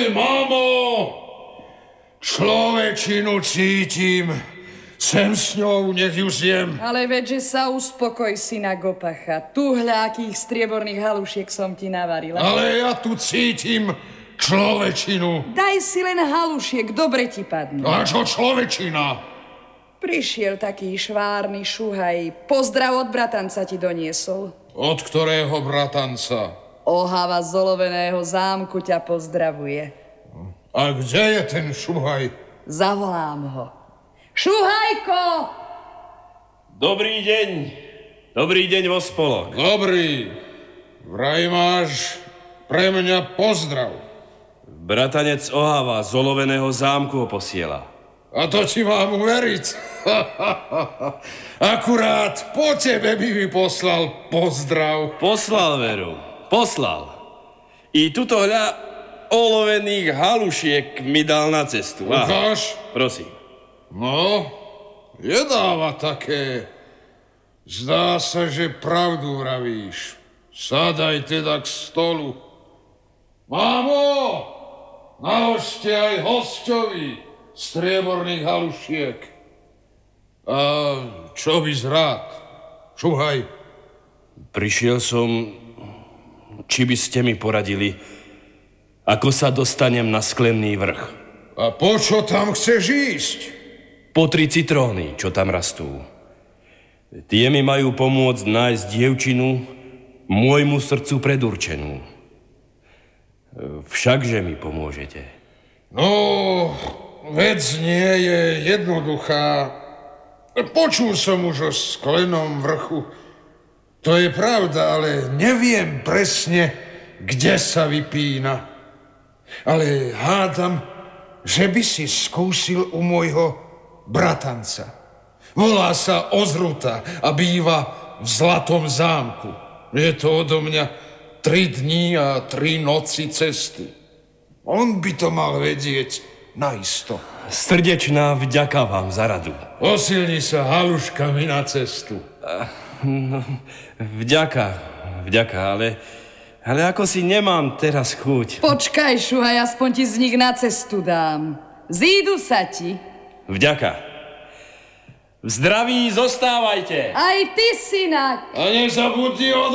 Mamo! Človečinu cítim. Sem s ňou, nech ju zjem. Ale veďže sa uspokoj, syna Gopacha. Tuhľa, akých strieborných halušiek som ti navarila. Ale ja tu cítim človečinu. Daj si len halušiek, dobre ti padnú. A čo človečina? Prišiel taký švárny šuhaj. Pozdrav od bratanca ti doniesol. Od ktorého bratanca? Ohava z Oloveného zámku ťa pozdravuje. A kde je ten šuhaj? Zavolám ho. Šuhajko! Dobrý deň. Dobrý deň vo spolok. Dobrý. Vraj máš pre mňa pozdrav. Bratanec Ohava z Oloveného zámku ho posiela. A to ti mám uveriť. Akurát po tebe by mi poslal pozdrav. Poslal, veru. Poslal. I tuto hľa olovených halušiek mi dal na cestu. Ukáž? Prosím. No, jedáva také. Zdá sa, že pravdu vravíš. Sadaj teda k stolu. Mámo, naložte aj hosťovi strieborných halušiek. A čo by rád? Šuhaj. Prišiel som, či by ste mi poradili, ako sa dostanem na Sklenný vrch. A po čo tam chceš ísť? Po 3 citróny, čo tam rastú. Tie mi majú pomôcť nájsť dievčinu, môjmu srdcu predurčenú. Všakže mi pomôžete. No, vec nie je jednoduchá. Počul som už o Sklenom vrchu. To je pravda, ale neviem presne, kde sa vypína. Ale hádam, že by si skúsil u môjho bratanca. Volá sa Ozruta a býva v Zlatom zámku. Je to odo mňa 3 dní a 3 noci cesty. On by to mal vedieť naisto. Srdečná vďaka vám za radu. Posilni sa haluškami na cestu. Vďaka, ale ako si nemám teraz chuť. Počkaj, šuhaj, aspoň ti z nich na cestu dám. Zídu sa ti. Vďaka. V zdraví zostávajte. Aj ty, synak. A nezabudni